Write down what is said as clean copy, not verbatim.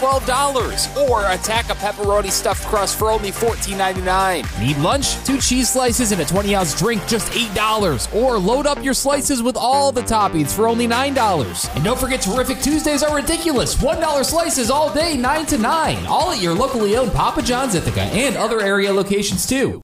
$12. Or attack a pepperoni stuffed crust for only $14.99. Need lunch? 2 cheese slices and a 20-ounce drink, just $8. Or load up your slices with all the toppings for only $9. And don't forget, Terrific Tuesdays are ridiculous. $1 slices all day, 9 to 9. All at your locally owned Papa John's, Ithaca, and other area locations too.